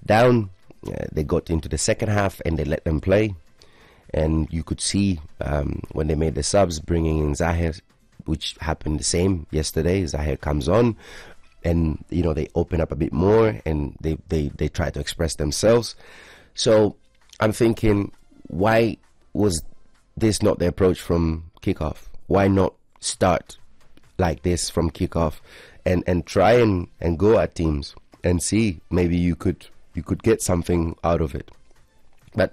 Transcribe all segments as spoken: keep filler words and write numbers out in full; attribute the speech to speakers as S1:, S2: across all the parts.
S1: down. Uh, they got into the second half and they let them play. And you could see um, when they made the subs, bringing in Zahir, which happened the same yesterday. Zahir comes on, and you know they open up a bit more, and they they they try to express themselves. So I'm thinking, why was this not the approach from kickoff? Why not start like this from kickoff, and and try and and go at teams and see maybe you could you could get something out of it, but.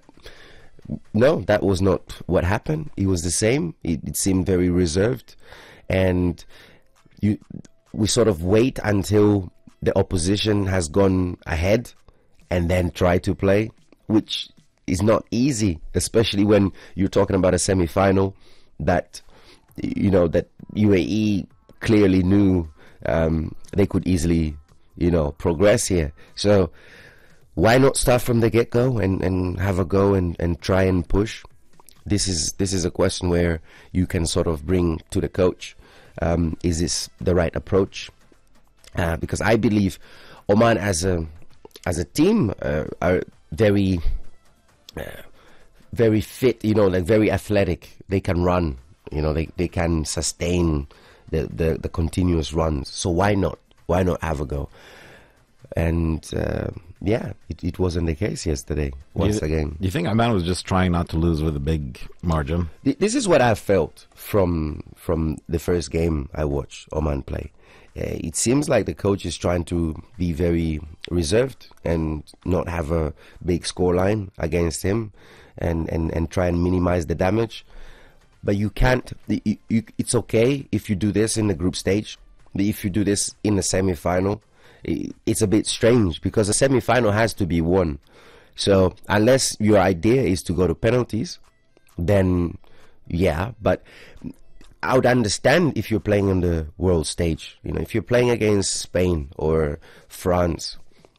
S1: No, that was not what happened. It was the same. It, it seemed very reserved, and you we sort of wait until the opposition has gone ahead and then try to play, which is not easy, especially when you're talking about a semi-final that you know that U A E clearly knew um, they could easily you know progress here. So. Why not start from the get-go and, and have a go and, and try and push? This is this is a question where you can sort of bring to the coach. Um, is this the right approach? Uh, because I believe Oman as a as a team uh, are very uh, very fit. You know, like very athletic. They can run. You know, they they can sustain the the, the continuous runs. So why not? Why not have a go? And uh, yeah, it, it wasn't the case yesterday, once
S2: you,
S1: again.
S2: You think Oman was just trying not to lose with a big margin?
S1: This is what I felt from from the first game I watched Oman play. Uh, it seems like the coach is trying to be very reserved and not have a big scoreline against him and, and, and try and minimize the damage. But you can't, you, you, it's okay if you do this in the group stage, but if you do this in the semi-final, it's a bit strange because the semi-final has to be won. So unless your idea is to go to penalties, then yeah. But I would understand if you're playing on the world stage. You know, if you're playing against Spain or France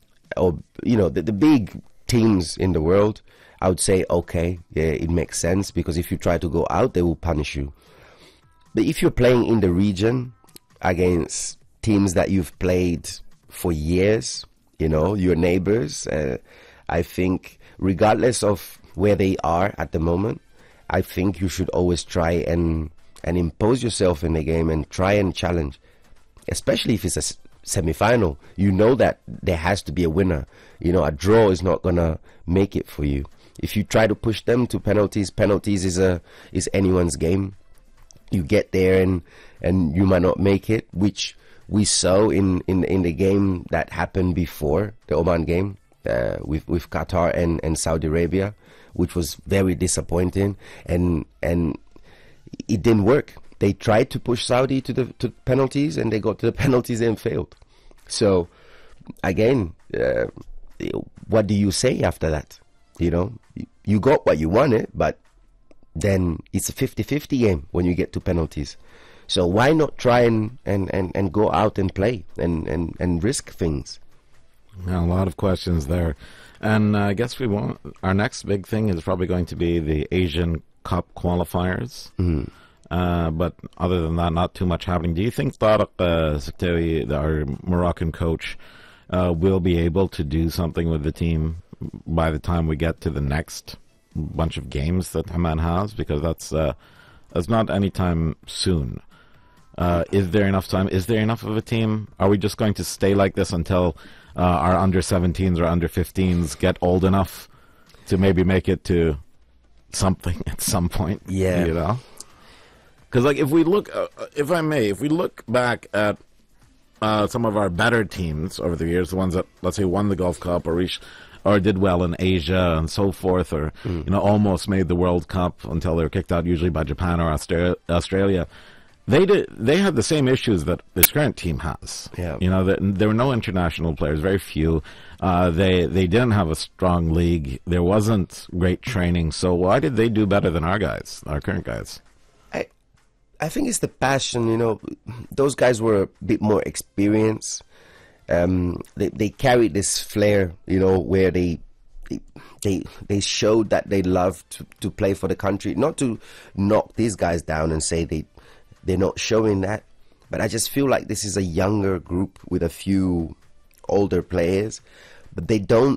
S1: or you know the, the big teams in the world, I would say okay, yeah, it makes sense because if you try to go out, they will punish you. But if you're playing in the region against teams that you've played for years, you know, your neighbors, uh, I think regardless of where they are at the moment, I think you should always try and and impose yourself in the game and try and challenge, especially if it's a s- semi-final. You know that there has to be a winner. You know, a draw is not gonna make it for you. If you try to push them to penalties, penalties is a is anyone's game. You get there and and you might not make it, which we saw in, in, in the game that happened before the Oman game uh, with with Qatar and, and Saudi Arabia, which was very disappointing, and and it didn't work. They tried to push Saudi to the to penalties, and they got to the penalties and failed. So again, uh, what do you say after that? You know, you got what you wanted, but then it's a fifty-fifty game when you get to penalties. So why not try and, and, and, and go out and play and, and, and risk things?
S2: Yeah, a lot of questions there. And uh, I guess we want our next big thing is probably going to be the Asian Cup qualifiers.
S1: Mm.
S2: Uh, but other than that, not too much happening. Do you think Tariq uh, Sektawi, our Moroccan coach, uh, will be able to do something with the team by the time we get to the next bunch of games that Oman has? Because that's uh, that's not anytime soon. Uh, is there enough time? Is there enough of a team? Are we just going to stay like this until uh, our under seventeens or under fifteens get old enough to maybe make it to something at some point?
S1: Yeah.
S2: You know? Because, like, if we look, uh, if I may, if we look back at uh, some of our better teams over the years, the ones that, let's say, won the Gulf Cup or reached, or did well in Asia and so forth, or, mm. you know, almost made the World Cup until they were kicked out usually by Japan or Austra- Australia. They did. They had the same issues that this current team has.
S1: Yeah.
S2: You know, that there were no international players, very few. Uh, they they didn't have a strong league. There wasn't great training. So why did they do better than our guys, our current guys?
S1: I I think it's the passion. You know, those guys were a bit more experienced. Um, they they carried this flair. You know, where they. They, they they showed that they loved to, to play for the country. Not to knock these guys down and say they. They're not showing that, but I just feel like this is a younger group with a few older players, but they don't